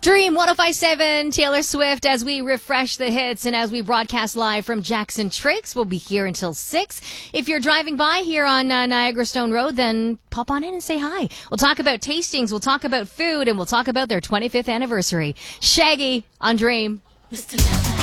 Dream 105.7, Taylor Swift, as we refresh the hits and as we broadcast live from Jackson Tricks. We'll be here until 6. If you're driving by here on Niagara Stone Road, then pop on in and say hi. We'll talk about tastings, we'll talk about food, and we'll talk about their 25th anniversary. Shaggy on Dream. Mr.